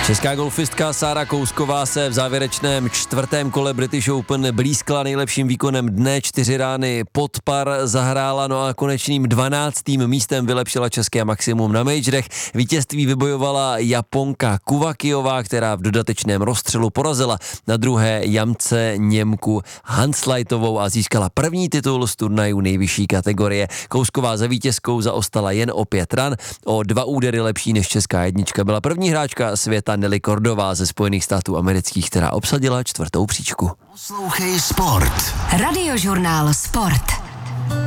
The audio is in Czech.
Česká golfistka Sára Kousková se v závěrečném 4. kole British Open blízkla nejlepším výkonem dne, 4 rány pod par zahrála, no a konečným 12. místem vylepšila české maximum na majorech. Vítězství vybojovala Japonka Kuvakiová, která v dodatečném rozstřelu porazila na druhé jamce Němku Hanslajtovou a získala první titul z turnaju nejvyšší kategorie. Kousková za vítězkou zaostala jen o 5 ran, o 2 údery lepší než česká jednička. Byla první hráčka světa Nelly Kordová ze Spojených států amerických, která obsadila 4. příčku. Poslouchej Sport. Radiožurnál Sport.